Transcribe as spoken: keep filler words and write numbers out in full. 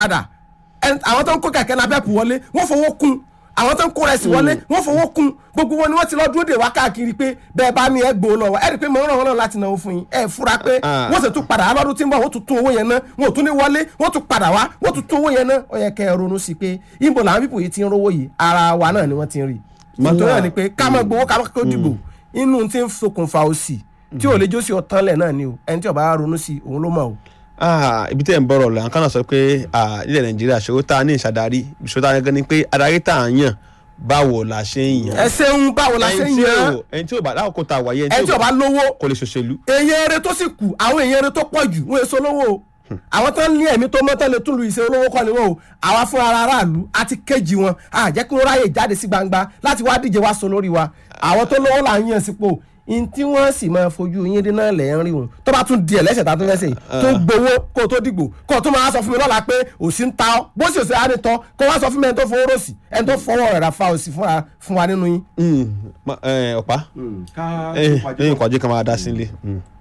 padà àwọn tó ń kó kẹ̀kẹ́ náà bẹ́ẹ̀ pù wọlé wọ́n fowó kún àwọn tó ń kó rẹsì wọlé wọ́n fowó kún gbogbo wọn ni wọ́n ti lọ dúró dè wá káàkiri pé bẹ́ẹ̀ bá ní ẹ gbòó lọ́wọ́ ẹ rí i pé mo ń ràn wọ́n náà láti náwó fún yín ẹ fura pé wọ́n sì tún padà lọ́dún tí ń bọ̀ wọ́n tún tún owó yẹn ná wọ́n ò tún ní wọlé wọ́n tún padà wá wọ́n tún tún owó yẹn ná ó yẹ kẹ́ ẹ ronú sí pé ibo làwọn pípò yìí ti ń rówó yìí ara wa náà ni wọ́n ti ń rí nítorí náà ni pé ká má gbowó ká má kó dìbò inú tí ń ṣokùnfà òṣì tí ò lè jó sí ọtán lẹ̀ náà ni o ẹni tí ó bá ronú sí òun ló mọ̀ o. ibi tẹ́ ń bọ̀rọ̀ lọ́n kánà sọ pé ilẹ̀ Nàìjíríà ṣòro tá a ní ìṣàdarí ìṣòro tá a ní pé adarí tá a yàn báwo la ṣe ń yàn. ẹ ṣeun báwo la ṣe ń yàn. ẹni tí ò bá lákòókò tá a wáyé ẹni tí ò bá lówó kò lè ṣòṣèlú. èyàn eré tó sì kù àwọn èyàn eré tó pọ̀ jù wọ́n èso lówó o àwọn tó ń ní ẹ̀mí tó mọ́ tán lè tún lu ìṣe olówó kọ́ ni wọ́n o àwa fún ara aráàlú àti kéjì wọn àjẹ́ kí wọ́n ráyè jáde sí gbangba láti wá díje wá so lórí wa àwọn tó lówó là ń yàn sípò in tí wọ́n sì máa fojú yín dín náà lẹ̀ ń rí wọn tó bá tún di ẹ̀lẹ́sẹ̀ tá a tún fẹ́ sè tó gbowó kó o tó dìgbò kó o tún máa sọ fún mi lọ́la pé òsì ń ta ọ́ bó sì òsì á ní tọ́ kó wá sọ fún mi ẹni tó fowó rọ̀sì ẹni tó fọwọ́ rẹ̀ ra fa òsì fún wa nínú yín. ọ̀pá lẹ́yìn ìpàdé kan máa dá sílé.